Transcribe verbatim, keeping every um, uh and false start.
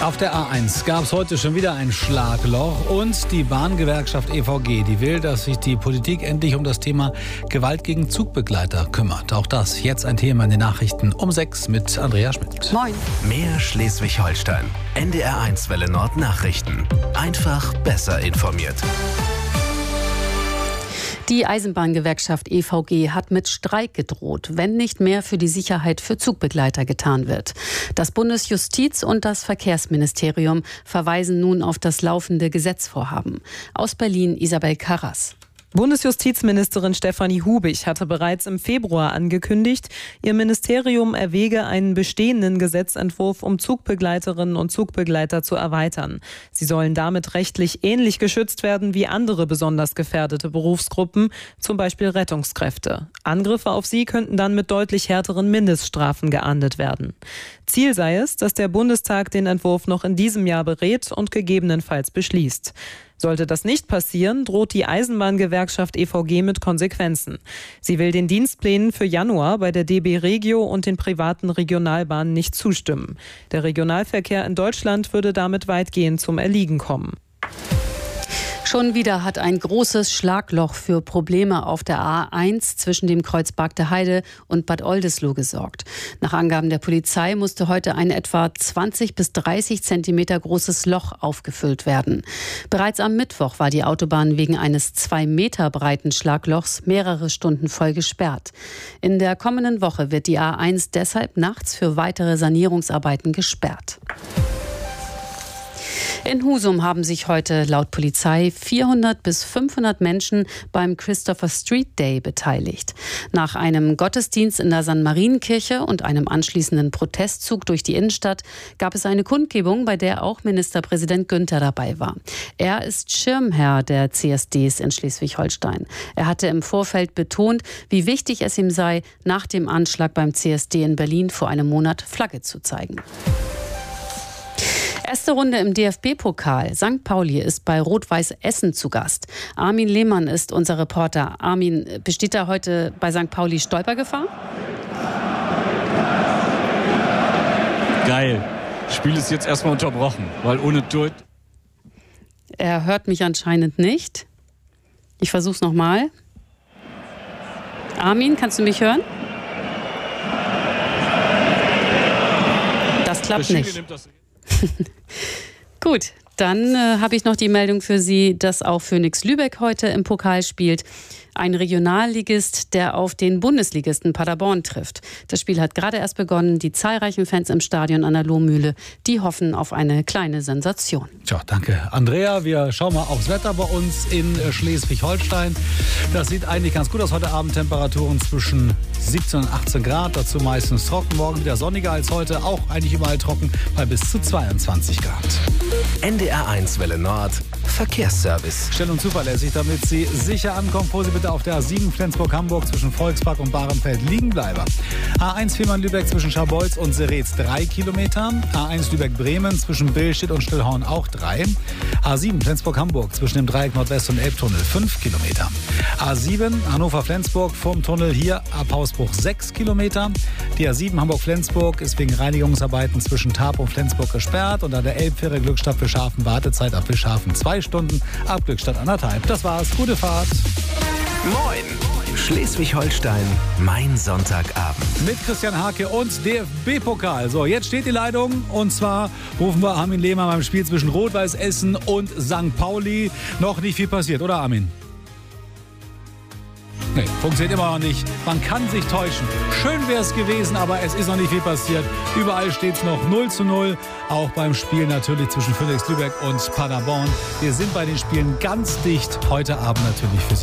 Auf der A eins gab es heute schon wieder ein Schlagloch und die Bahngewerkschaft E V G, die will, dass sich die Politik endlich um das Thema Gewalt gegen Zugbegleiter kümmert. Auch das jetzt ein Thema in den Nachrichten um sechs mit Andrea Schmidt. Moin. Mehr Schleswig-Holstein. N D R eins Welle Nord Nachrichten. Einfach besser informiert. Die Eisenbahngewerkschaft E V G hat mit Streik gedroht, wenn nicht mehr für die Sicherheit für Zugbegleiter getan wird. Das Bundesjustiz- und das Verkehrsministerium verweisen nun auf das laufende Gesetzvorhaben. Aus Berlin Isabel Karras. Bundesjustizministerin Stefanie Hubig hatte bereits im Februar angekündigt, ihr Ministerium erwäge einen bestehenden Gesetzentwurf, um Zugbegleiterinnen und Zugbegleiter zu erweitern. Sie sollen damit rechtlich ähnlich geschützt werden wie andere besonders gefährdete Berufsgruppen, zum Beispiel Rettungskräfte. Angriffe auf sie könnten dann mit deutlich härteren Mindeststrafen geahndet werden. Ziel sei es, dass der Bundestag den Entwurf noch in diesem Jahr berät und gegebenenfalls beschließt. Sollte das nicht passieren, droht die Eisenbahngewerkschaft E V G mit Konsequenzen. Sie will den Dienstplänen für Januar bei der D B Regio und den privaten Regionalbahnen nicht zustimmen. Der Regionalverkehr in Deutschland würde damit weitgehend zum Erliegen kommen. Schon wieder hat ein großes Schlagloch für Probleme auf der A eins zwischen dem Kreuz Bargteheide und Bad Oldesloe gesorgt. Nach Angaben der Polizei musste heute ein etwa zwanzig bis dreißig Zentimeter großes Loch aufgefüllt werden. Bereits am Mittwoch war die Autobahn wegen eines zwei Meter breiten Schlaglochs mehrere Stunden voll gesperrt. In der kommenden Woche wird die A eins deshalb nachts für weitere Sanierungsarbeiten gesperrt. In Husum haben sich heute laut Polizei vierhundert bis fünfhundert Menschen beim Christopher Street Day beteiligt. Nach einem Gottesdienst in der Sankt Marienkirche und einem anschließenden Protestzug durch die Innenstadt gab es eine Kundgebung, bei der auch Ministerpräsident Günther dabei war. Er ist Schirmherr der C S Ds in Schleswig-Holstein. Er hatte im Vorfeld betont, wie wichtig es ihm sei, nach dem Anschlag beim C S D in Berlin vor einem Monat Flagge zu zeigen. Erste Runde im D F B-Pokal. Sankt Pauli ist bei Rot-Weiß Essen zu Gast. Armin Lehmann ist unser Reporter. Armin, besteht da heute bei Sankt Pauli Stolpergefahr? Geil. Das Spiel ist jetzt erstmal unterbrochen, weil ohne Tor... Er hört mich anscheinend nicht. Ich versuch's nochmal. Armin, kannst du mich hören? Das klappt nicht. Gut, dann äh, habe ich noch die Meldung für Sie, dass auch Phönix Lübeck heute im Pokal spielt. Ein Regionalligist, der auf den Bundesligisten Paderborn trifft. Das Spiel hat gerade erst begonnen. Die zahlreichen Fans im Stadion an der Lohmühle, die hoffen auf eine kleine Sensation. Tja, danke Andrea. Wir schauen mal aufs Wetter bei uns in Schleswig-Holstein. Das sieht eigentlich ganz gut aus. Heute Abend Temperaturen zwischen siebzehn und achtzehn Grad. Dazu meistens trocken. Morgen wieder sonniger als heute. Auch eigentlich überall trocken bei bis zu zweiundzwanzig Grad. N D R eins Welle Nord Verkehrsservice. Schnell und zuverlässig, damit Sie sicher ankommen. Fuhr Sie bitte auf der A sieben Flensburg-Hamburg zwischen Volkspark und Bahrenfeld liegen bleiben. A eins Fehmarn-Lübeck zwischen Scharbeutz und Seretz drei Kilometer. A eins Lübeck-Bremen zwischen Billstedt und Stillhorn auch drei. A sieben Flensburg-Hamburg zwischen dem Dreieck Nordwest und Elbtunnel fünf Kilometer. A sieben Hannover-Flensburg vorm Tunnel hier ab Hausbruch sechs Kilometer. Die A sieben Hamburg-Flensburg ist wegen Reinigungsarbeiten zwischen Tarp und Flensburg gesperrt und an der Elbfähre Glückstadt Fischhafen Wartezeit ab Fischhafen zwei Stunden, ab Glückstadt anderthalb. Das war's. Gute Fahrt. Moin! Schleswig-Holstein, mein Sonntagabend. Mit Christian Hake und D F B-Pokal. So, jetzt steht die Leitung und zwar rufen wir Armin Lehmann beim Spiel zwischen Rot-Weiß Essen und Sankt Pauli. Noch nicht viel passiert, oder Armin? Nee, funktioniert immer noch nicht. Man kann sich täuschen. Schön wäre es gewesen, aber es ist noch nicht viel passiert. Überall steht es noch null zu null. Auch beim Spiel natürlich zwischen Phönix Lübeck und Paderborn. Wir sind bei den Spielen ganz dicht. Heute Abend natürlich für Sie.